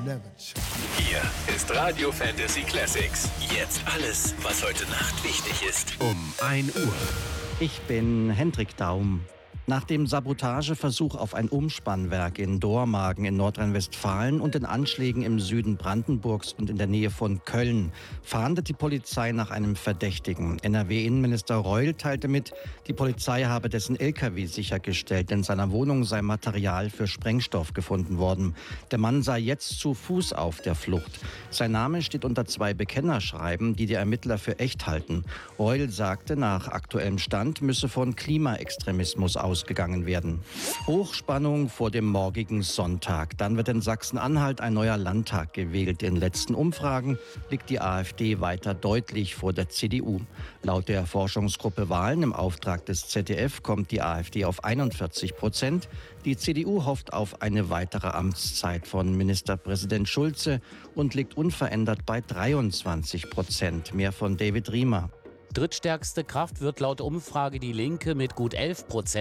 Hier ist Radio Fantasy Classics. Jetzt alles, was heute Nacht wichtig ist. Um 1 Uhr. Ich bin Hendrik Daum. Nach dem Sabotageversuch auf ein Umspannwerk in Dormagen in Nordrhein-Westfalen und den Anschlägen im Süden Brandenburgs und in der Nähe von Köln fahndet die Polizei nach einem Verdächtigen. NRW-Innenminister Reul teilte mit, die Polizei habe dessen LKW sichergestellt. In seiner Wohnung sei Material für Sprengstoff gefunden worden. Der Mann sei jetzt zu Fuß auf der Flucht. Sein Name steht unter 2 Bekennerschreiben, die Ermittler für echt halten. Reul sagte, nach aktuellem Stand müsse von Klimaextremismus ausgegangen werden. Hochspannung vor dem morgigen Sonntag. Dann wird in Sachsen-Anhalt ein neuer Landtag gewählt. In letzten Umfragen liegt die AfD weiter deutlich vor der CDU. Laut der Forschungsgruppe Wahlen im Auftrag des ZDF kommt die AfD auf 41%. Die CDU hofft auf eine weitere Amtszeit von Ministerpräsident Schulze und liegt unverändert bei 23%. Mehr von David Riemer. Drittstärkste Kraft wird laut Umfrage die Linke mit gut 11%.